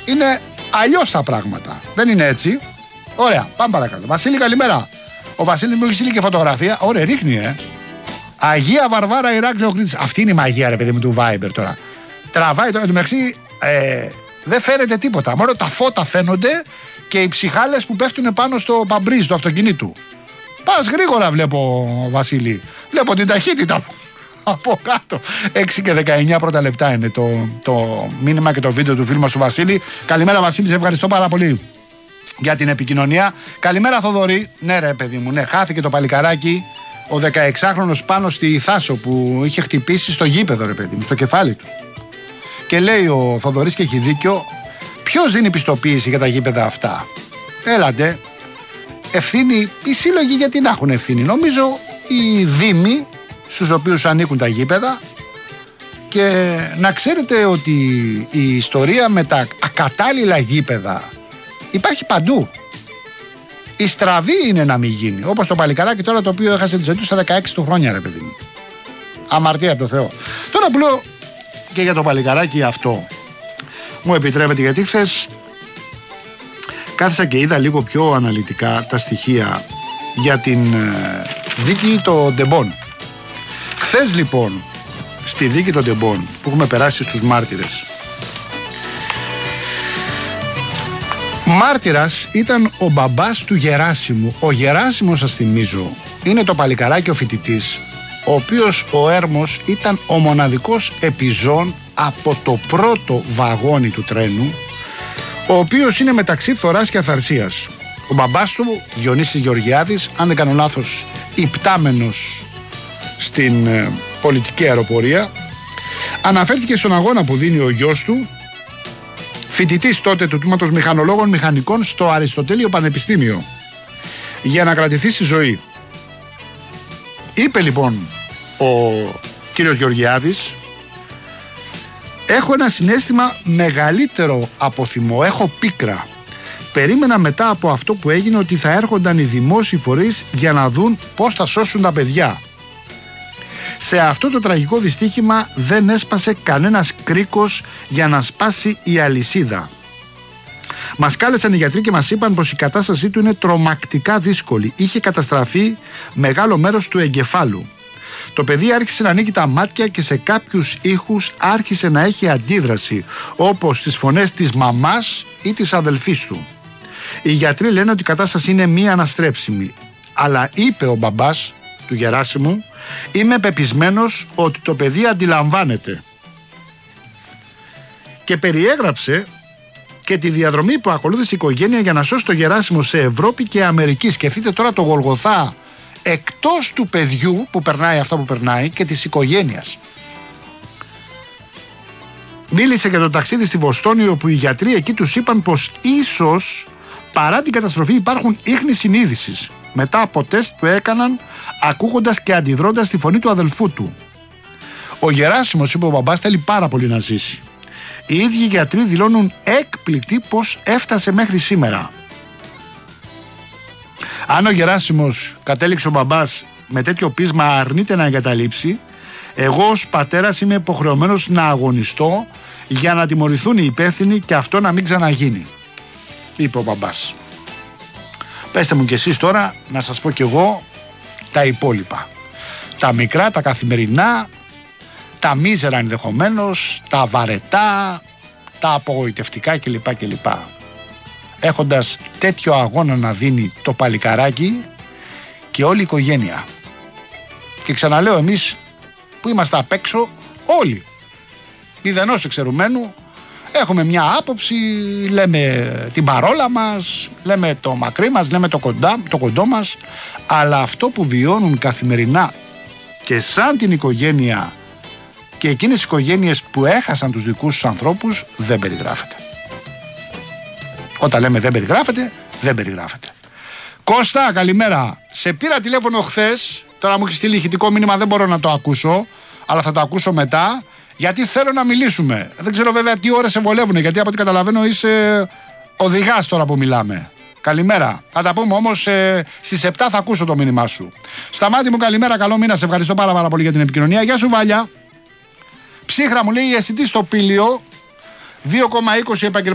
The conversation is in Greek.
είναι αλλιώς τα πράγματα. Δεν είναι έτσι. Ωραία, πάμε παρακάτω. Βασίλη, καλημέρα. Ο Βασίλης μου έχει στείλει και φωτογραφία. Ωραία, ρίχνει, Αγία Βαρβάρα, Ηράκλειο Κρήτης. Αυτή είναι η μαγεία, ρε παιδί μου, του Viber τώρα. Τραβάει το μεταξύ, δεν φαίνεται τίποτα. Μόνο τα φώτα φαίνονται και οι ψυχάλες που πέφτουν πάνω στο παμπρίζ του αυτοκινήτου. Πας γρήγορα, βλέπω, Βασίλη. Βλέπω την ταχύτητα από κάτω. 6 και 19 πρώτα λεπτά είναι το μήνυμα και το βίντεο του φίλου μας του Βασίλη. Καλημέρα, Βασίλη, σε ευχαριστώ πάρα πολύ για την επικοινωνία. Καλημέρα, Θοδωρή. Ναι, ρε παιδί μου, ναι, χάθηκε το παλικαράκι. Ο 16χρονος πάνω στη Θάσο που είχε χτυπήσει στο γήπεδο, ρε παιδί μου, στο κεφάλι του. Και λέει ο Θοδωρής, και έχει δίκιο, ποιος δίνει πιστοποίηση για τα γήπεδα αυτά? Έλατε, ευθύνη, οι σύλλογοι γιατί να έχουν ευθύνη? Νομίζω οι δήμοι στους οποίους ανήκουν τα γήπεδα. Και να ξέρετε ότι η ιστορία με τα ακατάλληλα γήπεδα υπάρχει παντού. Η στραβή είναι να μην γίνει. Όπως το παλικαράκι τώρα, το οποίο έχασε τη ζωή του στα 16 του χρόνια, ρε παιδί μου. Αμαρτία από το Θεό. Τώρα που λέω και για το παλικαράκι αυτό, μου επιτρέπετε, γιατί χθες κάθισα και είδα λίγο πιο αναλυτικά τα στοιχεία για την δίκη των Ντεμπών. Χθες λοιπόν, στη δίκη των Ντεμπών που έχουμε περάσει στους μάρτυρες, μάρτυρας ήταν ο μπαμπάς του Γεράσιμου. Ο Γεράσιμος, σας θυμίζω, είναι το παλικαράκι ο φοιτητής, ο οποίος ο έρμος ήταν ο μοναδικός επιζών από το πρώτο βαγόνι του τρένου, ο οποίος είναι μεταξύ φθοράς και αθαρσίας. Ο μπαμπάς του, Διονύσης Γεωργιάδης, αν δεν κάνω λάθος, υπτάμενος στην πολιτική αεροπορία, αναφέρθηκε στον αγώνα που δίνει ο γιος του, φοιτητής τότε του τμήματος μηχανολόγων μηχανικών στο Αριστοτέλειο Πανεπιστήμιο, για να κρατηθεί στη ζωή. Είπε λοιπόν ο κύριος Γεωργιάδης, έχω ένα συναίσθημα μεγαλύτερο από θυμό, έχω πίκρα. Περίμενα μετά από αυτό που έγινε ότι θα έρχονταν οι δημόσιοι φορείς για να δουν πώς θα σώσουν τα παιδιά. Σε αυτό το τραγικό δυστύχημα δεν έσπασε κανένας κρίκος για να σπάσει η αλυσίδα. Μας κάλεσαν οι γιατροί και μας είπαν πως η κατάστασή του είναι τρομακτικά δύσκολη. Είχε καταστραφεί μεγάλο μέρος του εγκεφάλου. Το παιδί άρχισε να ανοίγει τα μάτια και σε κάποιους ήχους άρχισε να έχει αντίδραση, όπως τις φωνές της μαμάς ή της αδελφής του. Οι γιατροί λένε ότι η κατάσταση είναι μη αναστρέψιμη. Αλλά είπε ο μπαμπάς του Γεράσιμου, είμαι πεπισμένος ότι το παιδί αντιλαμβάνεται. Και περιέγραψε και τη διαδρομή που ακολούθησε η οικογένεια για να σώσει το Γεράσιμο σε Ευρώπη και Αμερική. Σκεφτείτε τώρα το Γολγοθά εκτός του παιδιού που περνάει αυτά που περνάει και της οικογένειας. Μίλησε για το ταξίδι στη Βοστόνη, όπου οι γιατροί εκεί τους είπαν πως ίσως παρά την καταστροφή υπάρχουν ίχνη συνείδησης, μετά από τεστ που έκαναν ακούγοντας και αντιδρώντας τη φωνή του αδελφού του. Ο Γεράσιμος, είπε ο μπαμπάς, θέλει πάρα πολύ να ζήσει. Οι ίδιοι γιατροί δηλώνουν έκπληκτοι πως έφτασε μέχρι σήμερα. Αν ο Γεράσιμος, κατέληξε ο μπαμπάς, με τέτοιο πείσμα αρνείται να εγκαταλείψει, εγώ ως πατέρας είμαι υποχρεωμένος να αγωνιστώ για να τιμωρηθούν οι υπεύθυνοι και αυτό να μην ξαναγίνει, είπε ο μπαμπάς. Πέστε μου κι εσείς τώρα να σας πω κι εγώ τα υπόλοιπα. Τα μικρά, τα καθημερινά, τα μίζερα ενδεχομένως, τα βαρετά, τα απογοητευτικά κλπ. Έχοντας τέτοιο αγώνα να δίνει το παλικαράκι και όλη η οικογένεια. Και ξαναλέω, εμείς που είμαστε απ' έξω, όλοι, μηδενός εξαιρουμένου, έχουμε μια άποψη, λέμε την παρόλα μας, λέμε το μακρύ μας, λέμε το κοντό μας, αλλά αυτό που βιώνουν καθημερινά και σαν την οικογένεια και εκείνες οι οικογένειες που έχασαν τους δικούς τους ανθρώπους δεν περιγράφεται. Όταν λέμε δεν περιγράφεται, δεν περιγράφεται. Κώστα, καλημέρα. Σε πήρα τηλέφωνο χθες, τώρα μου έχει στείλει ηχητικό μήνυμα, δεν μπορώ να το ακούσω, αλλά θα το ακούσω μετά, γιατί θέλω να μιλήσουμε. Δεν ξέρω βέβαια τι ώρες σε βολεύουν, γιατί από ό,τι καταλαβαίνω είσαι οδηγάς τώρα που μιλάμε. Καλημέρα. Θα τα πούμε όμως στις 7 θα ακούσω το μήνυμά σου. Σταμάτη μου, καλημέρα, καλό μήνα. Σε ευχαριστώ πάρα πολύ για την επικοινωνία. Γεια σου, Βάλια. Ψύχρα μου λέει η αισθητή στο Πήλιο, 2,20 επαγγελματίες.